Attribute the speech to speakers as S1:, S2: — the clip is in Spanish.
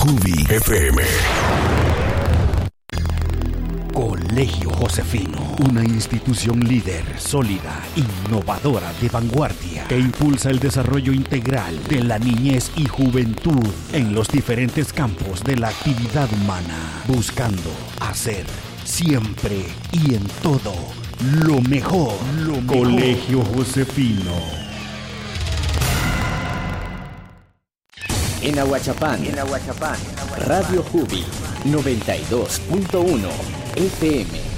S1: Jubi FM.
S2: Colegio Josefino, una institución líder, sólida, innovadora, de vanguardia, que impulsa el desarrollo integral de la niñez y juventud en los diferentes campos de la actividad humana, buscando hacer siempre y en todo lo mejor. Colegio Josefino.
S3: En Ahuachapán, Radio Jubi 92.1 FM.